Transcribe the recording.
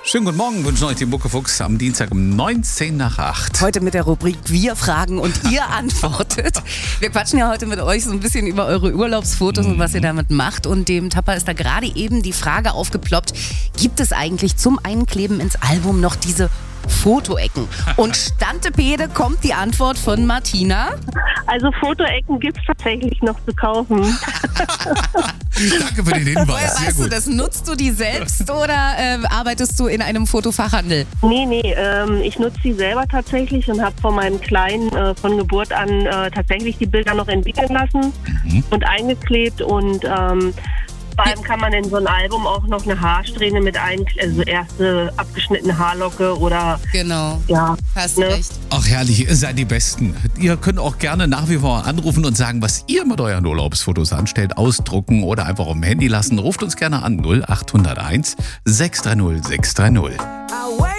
Schönen guten Morgen, wünschen euch den Muckefuchs am Dienstag um 19 nach 8. Heute mit der Rubrik Wir fragen und ihr antwortet. Wir quatschen ja heute mit euch so ein bisschen über eure Urlaubsfotos und was ihr damit macht. Und dem Tapper ist da gerade eben die Frage aufgeploppt, gibt es eigentlich zum Einkleben ins Album noch diese Fotoecken? Und Stantepede kommt die Antwort von Martina. Also Fotoecken gibt es tatsächlich noch zu kaufen. Danke für den Hinweis, Woher sehr weißt du gut. das? Nutzt du die selbst oder arbeitest du in einem Fotofachhandel? Nee, ich nutze die selber tatsächlich und habe von meinem Kleinen von Geburt an tatsächlich die Bilder noch entwickeln lassen und eingeklebt und vor allem kann man in so ein Album auch noch eine Haarsträhne mit also erste abgeschnittene Haarlocke oder Genau, ja. hast Ne? recht. Ach herrlich, ihr seid die Besten. Ihr könnt auch gerne nach wie vor anrufen und sagen, was ihr mit euren Urlaubsfotos anstellt, ausdrucken oder einfach auf dem Handy lassen. Ruft uns gerne an 0801 630 630.